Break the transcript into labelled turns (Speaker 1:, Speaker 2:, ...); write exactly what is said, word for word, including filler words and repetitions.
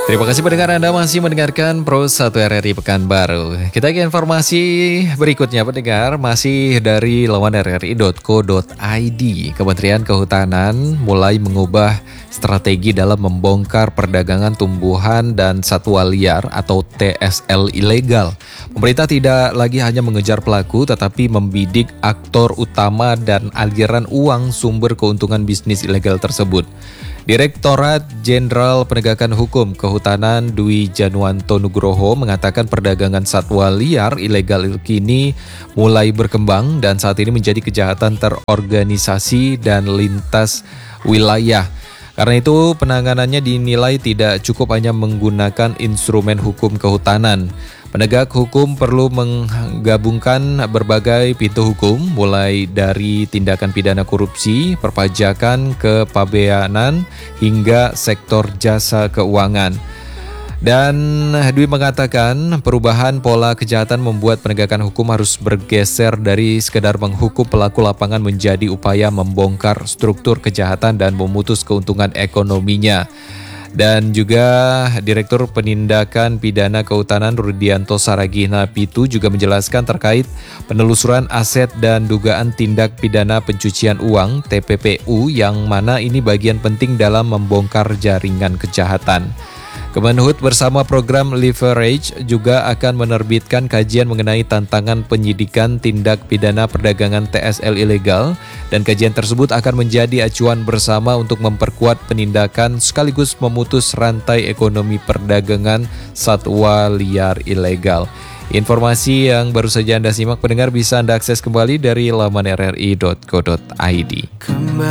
Speaker 1: Terima kasih pendengar, Anda masih mendengarkan Pro satu R R I Pekanbaru. Kita ke informasi berikutnya pendengar, masih dari laman r r i dot co dot i d. Kementerian Kehutanan mulai mengubah strategi dalam membongkar perdagangan tumbuhan dan satwa liar atau T S L ilegal. Pemerintah tidak lagi hanya mengejar pelaku tetapi membidik aktor utama dan aliran uang sumber keuntungan bisnis ilegal tersebut. Direktorat Jenderal Penegakan Hukum Kehutanan Dwi Januanto Nugroho mengatakan perdagangan satwa liar ilegal kini mulai berkembang dan saat ini menjadi kejahatan terorganisasi dan lintas wilayah. Karena itu penanganannya dinilai tidak cukup hanya menggunakan instrumen hukum kehutanan. Penegak hukum perlu menggabungkan berbagai pintu hukum, mulai dari tindakan pidana korupsi, perpajakan, kepabeanan, hingga sektor jasa keuangan. Dan Dwi mengatakan perubahan pola kejahatan membuat penegakan hukum harus bergeser dari sekedar menghukum pelaku lapangan menjadi upaya membongkar struktur kejahatan dan memutus keuntungan ekonominya. Dan juga Direktur Penindakan Pidana Kehutanan Rudianto Saragina Pitu juga menjelaskan terkait penelusuran aset dan dugaan tindak pidana pencucian uang T P P U yang mana ini bagian penting dalam membongkar jaringan kejahatan. Kemenhub bersama program Leverage juga akan menerbitkan kajian mengenai tantangan penyidikan tindak pidana perdagangan T S L ilegal dan kajian tersebut akan menjadi acuan bersama untuk memperkuat penindakan sekaligus memutus rantai ekonomi perdagangan satwa liar ilegal. Informasi yang baru saja Anda simak pendengar bisa Anda akses kembali dari laman r r i dot co dot i d.